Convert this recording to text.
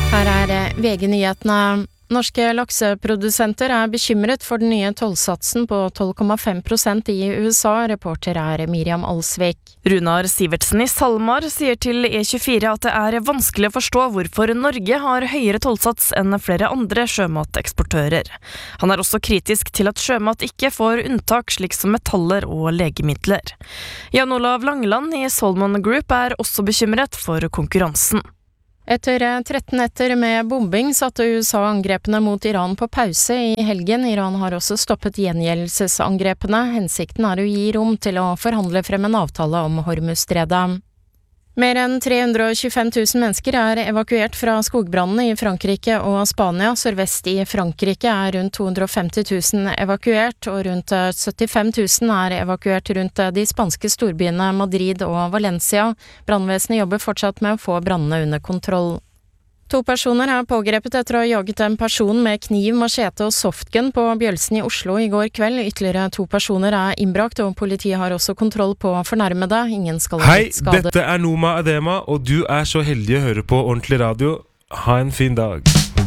Her VG-nyhetene. Norske lakseprodusenter bekymret for den nye tollsatsen på 12,5% i USA. Reporter Miriam Alsvik. Runar Sivertsen i SalMar sier til E24 at det vanskelig å forstå hvorfor Norge har høyere tollsats enn flere andre sjømateksportører. Han også kritisk til at sjømat ikke får unntak slik som metaller og legemidler. Jan Olav Langeland i Salmon Group også bekymret for konkurransen. Etter 13 netter med bombing satte USA angrepene mot Iran på pause i helgen. Iran har også stoppet gjengjeldelsesangrepene. Hensikten å gi rom til å forhandle frem en avtale om Hormuzstredet. Mer enn 325 000 mennesker evakuert fra skogbrannene i Frankrike og Spania. Sørvest i Frankrike rundt 250 000 evakuert, og rundt 75 000 evakuert rundt de spanske storbyene Madrid og Valencia. Brannvesenet jobber fortsatt med å få brannene under kontroll. 2 personer pågrepet etter å ha jaget en person med kniv, machete og softgun på Bjølsen i Oslo i går kveld. Ytterligere 2 personer innbrakt, og politiet har også kontroll på fornærmede. Ingen skal ha blitt skadet. Hei, dette Noma Adema, og du så heldig å høre på Ordentlig Radio. Ha en fin dag.